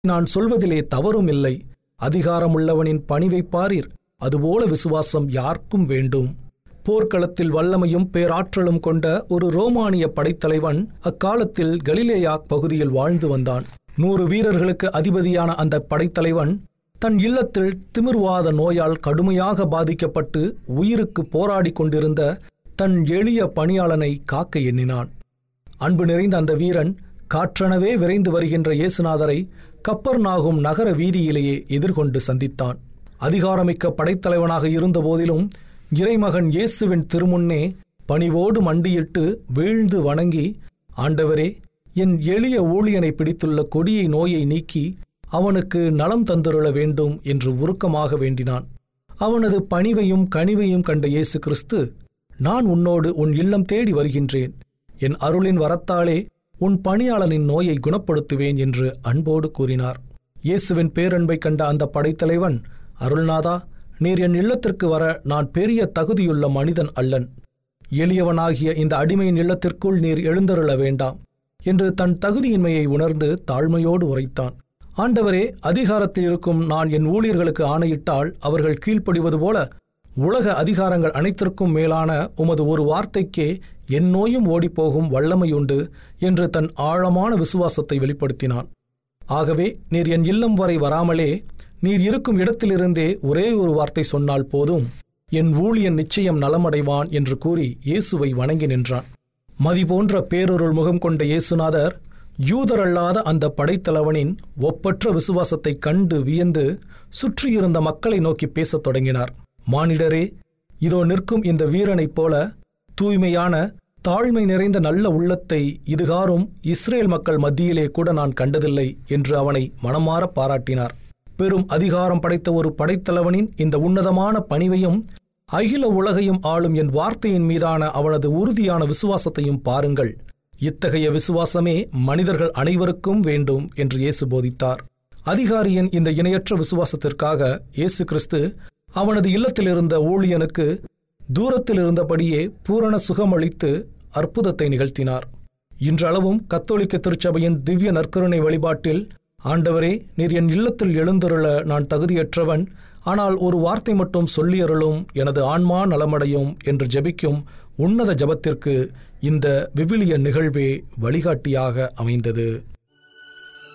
நான் சொல்வதிலே தவறும் இல்லை. அதிகாரமுள்ளவனின் பணிவை பாரீர், அதுபோல விசுவாசம் யாருக்கும் வேண்டும். போர்க்களத்தில் வல்லமையும் பேராற்றலும் கொண்ட ஒரு ரோமானிய படைத்தலைவன் அக்காலத்தில் கலிலேயா பகுதியில் வாழ்ந்து வந்தான். 100 வீரர்களுக்கு அதிபதியான அந்த படைத்தலைவன் தன் இல்லத்தில் திமிர்வாத நோயால் கடுமையாக பாதிக்கப்பட்டு உயிருக்கு போராடி கொண்டிருந்த தன் எளிய பணியாளனை காக்க எண்ணினான். அன்பு நிறைந்த அந்த வீரன் காற்றெனவே விரைந்து வருகின்ற இயேசுநாதரை கப்பர்நாகும் நகர வீதியிலேயே எதிர்கொண்டு சந்தித்தான். அதிகாரமிக்க படைத்தலைவனாக இருந்த போதிலும் இறைமகன் இயேசுவின் திருமுன்னே பணிவோடு மண்டியிட்டு வீழ்ந்து வணங்கி, ஆண்டவரே, என் எளிய ஊழியனை பிடித்துள்ள கொடிய நோயை நீக்கி அவனுக்கு நலம் தந்துருள வேண்டும் என்று உருக்கமாக வேண்டினான். அவனது பணிவையும் கனிவையும் கண்ட இயேசு கிறிஸ்து, நான் உன்னோடு உன் இல்லம் தேடி வருகின்றேன். என் அருளின் வரத்தாலே உன் பணியாளனின் நோயை குணப்படுத்துவேன் என்று அன்போடு கூறினார். இயேசுவின் பேரன்பை கண்ட அந்த படைத்தலைவன், அருள்நாதா, நீர் என் இல்லத்திற்கு வர நான் பெரிய தகுதியுள்ள மனிதன் அல்லன். எளியவனாகிய இந்த அடிமையின் இல்லத்திற்குள் நீர் எழுந்தருள வேண்டாம் என்று தன் தகுதியின்மையை உணர்ந்து தாழ்மையோடு உரைத்தான். ஆண்டவரே, அதிகாரத்தில் இருக்கும் நான் என் ஊழியர்களுக்கு ஆணையிட்டால் அவர்கள் கீழ்ப்படிவது போல உலக அதிகாரங்கள் அனைத்திற்கும் மேலான உமது ஒரு வார்த்தைக்கே என் நோயும் ஓடிப்போகும் வல்லமையுண்டு என்று தன் ஆழமான விசுவாசத்தை வெளிப்படுத்தினான். ஆகவே நீர் என் இல்லம் வரை வராமலே நீர் இருக்கும் இடத்திலிருந்தே ஒரே ஒரு வார்த்தை சொன்னால் போதும், என் ஊழியன் நிச்சயம் நலமடைவான் என்று கூறி இயேசுவை வணங்கி நின்றான். மதி போன்ற பேரொருள் முகம் கொண்ட இயேசுநாதர் யூதரல்லாத அந்த படைத்தலைவனின் ஒப்பற்ற விசுவாசத்தை கண்டு வியந்து சுற்றியிருந்த மக்களை நோக்கி பேசத் தொடங்கினார். மானிடரே, இதோ நிற்கும் இந்த வீரனைப் போல தூய்மையான தாழ்மை நிறைந்த நல்ல உள்ளத்தை இதுகாரும் இஸ்ரேல் மக்கள் மத்தியிலே கூட நான் கண்டதில்லை என்று அவனை மனமாற பாராட்டினார். பெரும் அதிகாரம் படைத்த ஒரு படைத்தலைவனின் இந்த உன்னதமான பணிவையும் அகில உலகையும் ஆளும் என் வார்த்தையின் மீதான அவனது உறுதியான விசுவாசத்தையும் பாருங்கள். இத்தகைய விசுவாசமே மனிதர்கள் அனைவருக்கும் வேண்டும் என்று இயேசு போதித்தார். அதிகாரியின் இந்த இணையற்ற விசுவாசத்திற்காக இயேசு கிறிஸ்து அவனது இல்லத்திலிருந்த ஊழியனுக்கு தூரத்தில் இருந்தபடியே பூரண சுகமளித்து அற்புதத்தை நிகழ்த்தினார். இன்றளவும் கத்தோலிக்க திருச்சபையின் திவ்ய நற்கருணை வழிபாட்டில், ஆண்டவரே, நீர் என் இல்லத்தில் எழுந்தருள நான் தகுதியற்றவன், ஆனால் ஒரு வார்த்தை மட்டும் சொல்லியருளும், எனது ஆன்மா நலமடையும் என்று ஜெபிக்கும் உன்னத ஜபத்திற்கு இந்த விவிலிய நிகழ்வே வழிகாட்டியாக அமைந்தது.